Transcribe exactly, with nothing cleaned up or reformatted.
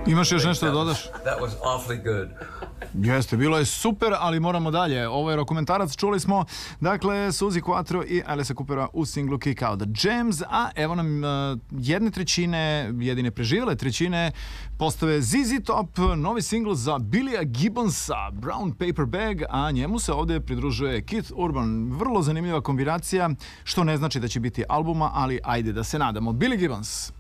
Imaš još nešto da dodaš? That was awfully good. Jeste, bilo je super, ali moramo dalje. Ovo je rokomentarac, čuli smo, dakle, Suzi Quattro i Alice Coopera u singlu Kick Out the Jams, a evo nam uh, jedne trećine, jedine preživele trećine postave Z Z Top, novi singl za Billya Gibbonsa, Brown Paper Bag, a njemu se ovdje pridružuje Keith Urban. Vrlo zanimljiva kombinacija, što ne znači da će biti albuma, ali ajde da se nadamo. Billy Gibbons.